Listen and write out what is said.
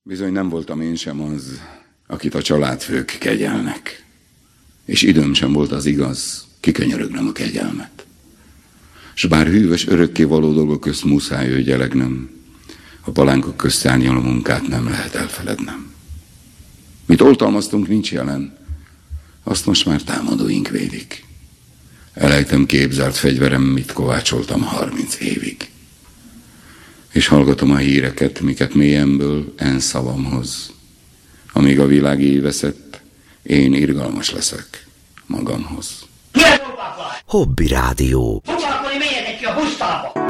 Bizony nem voltam én sem az, akit a családfők kegyelnek, és időm sem volt az igaz, kikönyörögnem a kegyelmet. S bár hűvös örökkévaló dolgok közt muszáj őgyelegnem, a palánkok közt szárnyaló munkát nem lehet elfelednem. Mit oltalmaztunk, nincs jelen, azt most már támadóink védik. Elejtem képzelt fegyverem, mit kovácsoltam 30 évig. És hallgatom a híreket, miket mélyemből en szavamhoz. Amíg a világ éveszett, én irgalmas leszek magamhoz. Hobby Rádió. Foglalkozni, menjetek ki a pusztába!